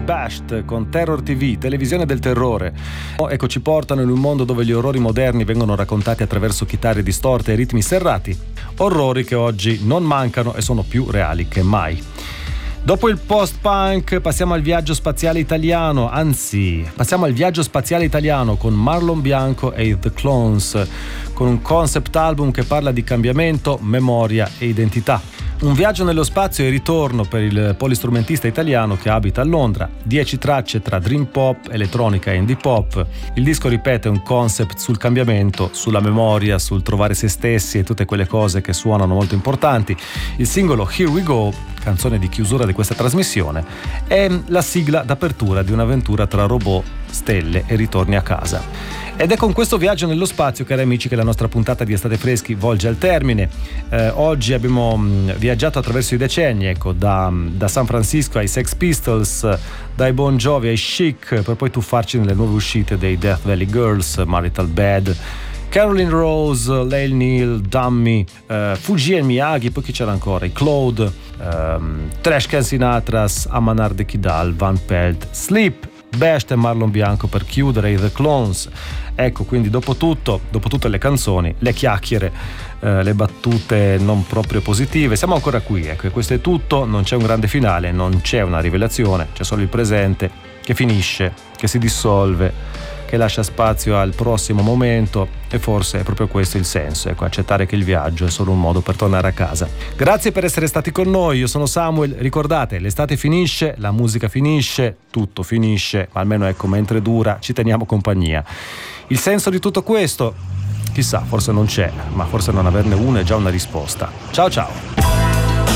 Bashed con Terror TV, televisione del terrore. Ecco, ci portano in un mondo dove gli orrori moderni vengono raccontati attraverso chitarre distorte e ritmi serrati, orrori che oggi non mancano e sono più reali che mai. Dopo il post-punk passiamo al viaggio spaziale italiano, con Marlon Bianco e The Clones, con un concept album che parla di cambiamento, memoria e identità. Un viaggio nello spazio e ritorno per il polistrumentista italiano che abita a Londra. 10 tracce tra dream pop, elettronica e indie pop. Il disco ripete un concept sul cambiamento, sulla memoria, sul trovare se stessi e tutte quelle cose che suonano molto importanti. Il singolo Here We Go, canzone di chiusura di questa trasmissione, è la sigla d'apertura di un'avventura tra robot, stelle e ritorni a casa. Ed è con questo viaggio nello spazio, cari amici, che la nostra puntata di Estate Freschi volge al termine. Oggi abbiamo viaggiato attraverso i decenni, ecco, da San Francisco ai Sex Pistols, dai Bon Jovi ai Chic, per poi tuffarci nelle nuove uscite dei Death Valley Girls, Marital Bad, Caroline Rose, Lael Neal, Dummy, Fuji e Miyagi, poi chi c'era ancora? I Claude, Trash Can Sinatras, Amanar de Kidal, Van Pelt, Sleep, Bashed e Marlon Bianco per chiudere, i The Clones. Ecco, quindi dopo tutte le canzoni, le chiacchiere, le battute non proprio positive, siamo ancora qui, ecco, e questo è tutto. Non c'è un grande finale, non c'è una rivelazione, c'è solo il presente che finisce, che si dissolve, che lascia spazio al prossimo momento, e forse è proprio questo il senso, ecco, accettare che il viaggio è solo un modo per tornare a casa. Grazie per essere stati con noi, io sono Samuel. Ricordate, l'estate finisce, la musica finisce, tutto finisce, ma almeno, ecco, mentre dura ci teniamo compagnia. Il senso di tutto questo, chissà, forse non c'è, ma forse non averne uno è già una risposta. Ciao ciao.